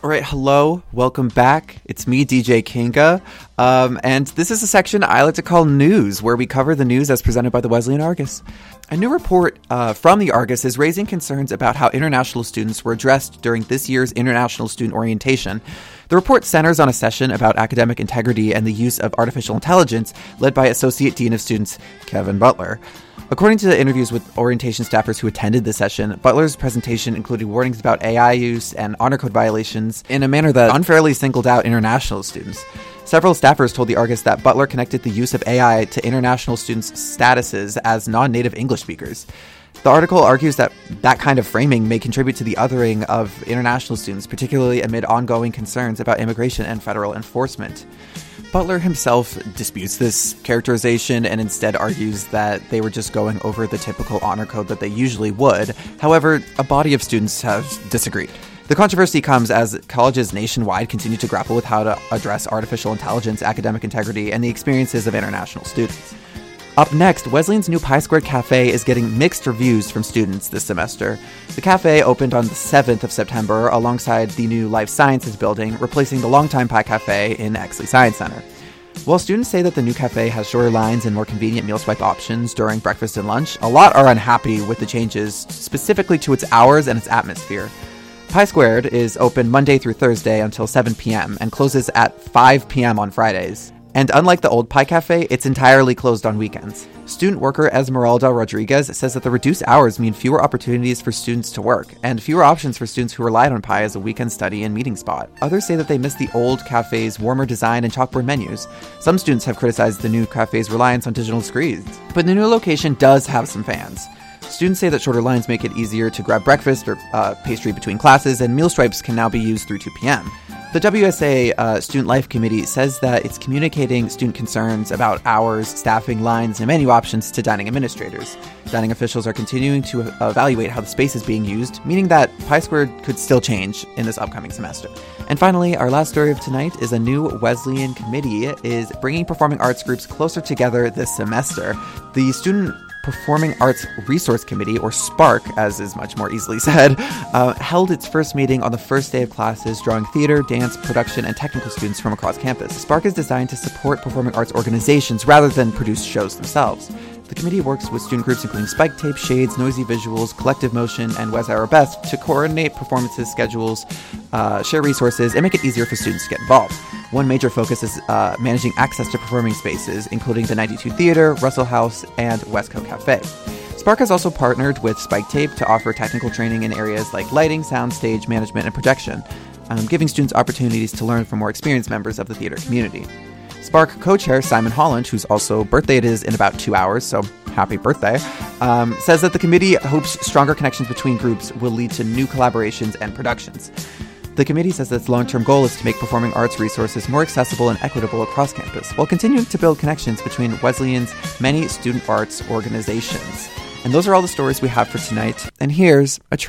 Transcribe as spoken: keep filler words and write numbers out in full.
All right, hello, welcome back. It's me, D J Kinga, um, and this is a section I like to call News, where we cover the news as presented by the Wesleyan Argus. A new report uh, from the Argus is raising concerns about how international students were addressed during this year's International Student Orientation. The report centers on a session about academic integrity and the use of artificial intelligence, led by Associate Dean of Students Kevin Butler. According to the interviews with orientation staffers who attended the session, Butler's presentation included warnings about A I use and honor code violations in a manner that unfairly singled out international students. Several staffers told the Argus that Butler connected the use of A I to international students' statuses as non-native English speakers. The article argues that that kind of framing may contribute to the othering of international students, particularly amid ongoing concerns about immigration and federal enforcement. Butler himself disputes this characterization and instead argues that they were just going over the typical honor code that they usually would. However, a body of students have disagreed. The controversy comes as colleges nationwide continue to grapple with how to address artificial intelligence, academic integrity, and the experiences of international students. Up next, Wesleyan's new Pi Squared Cafe is getting mixed reviews from students this semester. The cafe opened on the seventh of September alongside the new Life Sciences building, replacing the longtime Pi Cafe in Exley Science Center. While students say that the new cafe has shorter lines and more convenient meal swipe options during breakfast and lunch, a lot are unhappy with the changes, specifically to its hours and its atmosphere. Pi Squared is open Monday through Thursday until seven p.m. and closes at five p.m. on Fridays. And unlike the old Pi Cafe, it's entirely closed on weekends. Student worker Esmeralda Rodriguez says that the reduced hours mean fewer opportunities for students to work, and fewer options for students who relied on Pi as a weekend study and meeting spot. Others say that they miss the old cafe's warmer design and chalkboard menus. Some students have criticized the new cafe's reliance on digital screens. But the new location does have some fans. Students say that shorter lines make it easier to grab breakfast or uh, pastry between classes, and meal stripes can now be used through two p.m. The W S A uh, Student Life Committee says that it's communicating student concerns about hours, staffing lines, and menu options to dining administrators. Dining officials are continuing to evaluate how the space is being used, meaning that Pi Squared could still change in this upcoming semester. And finally, our last story of tonight is a new Wesleyan committee is bringing performing arts groups closer together this semester. The Student Performing Arts Resource Committee, or SPARC, as is much more easily said, uh, held its first meeting on the first day of classes, drawing theater, dance, production, and technical students from across campus. SPARC is designed to support performing arts organizations rather than produce shows themselves. The committee works with student groups including Spike Tape, Shades, Noisy Visuals, Collective Motion, and Wes Our Best to coordinate performances, schedules, uh, share resources, and make it easier for students to get involved. One major focus is uh, managing access to performing spaces, including the ninety-two Theater, Russell House, and Westco Cafe. SPARC has also partnered with Spike Tape to offer technical training in areas like lighting, sound, stage management, and projection, um, giving students opportunities to learn from more experienced members of the theater community. SPARC co-chair Simon Holland, whose also birthday it is in about two hours, so happy birthday, um, says that the committee hopes stronger connections between groups will lead to new collaborations and productions. The committee says that its long-term goal is to make performing arts resources more accessible and equitable across campus, while continuing to build connections between Wesleyan's many student arts organizations. And those are all the stories we have for tonight. And here's a trailer.